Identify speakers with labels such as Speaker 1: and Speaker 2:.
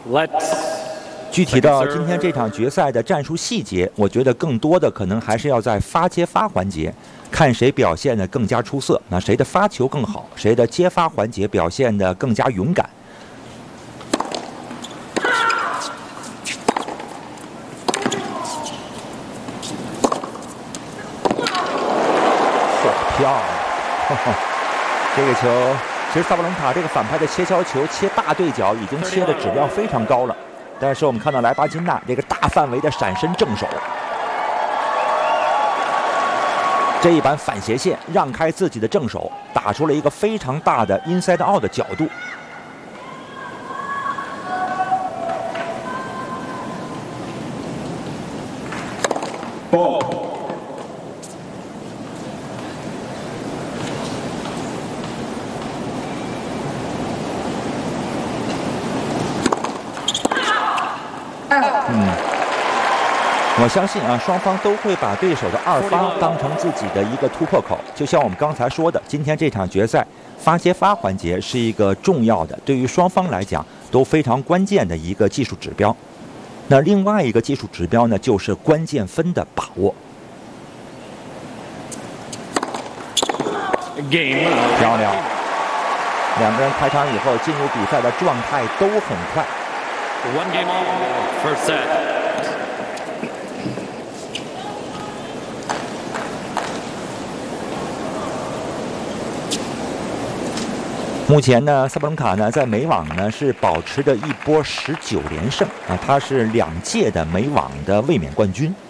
Speaker 1: 具体到今天这场决赛的战术细节，我觉得更多的可能还是要在发接发环节，看谁表现得更加出色，那谁的发球更好，谁的接发环节表现得更加勇敢。漂亮！这个球，其实萨布伦卡这个反拍的切削球切大对角已经切的指标非常高了，但是我们看到莱巴金纳这个大范围的闪身正手，这一板反斜线让开自己的正手，打出了一个非常大的 inside out 的角度。我相信啊，双方都会把对手的二发当成自己的一个突破口。就像我们刚才说的，今天这场决赛发接发环节是一个重要的，对于双方来讲都非常关键的一个技术指标。那另外一个技术指标呢，就是关键分的把握。漂亮！两个人开场以后进入比赛的状态都很快。
Speaker 2: One game on, first set.
Speaker 1: 目前呢，萨布伦卡呢在美网呢是保持着一波19连胜啊，他是2届的美网的卫冕冠军。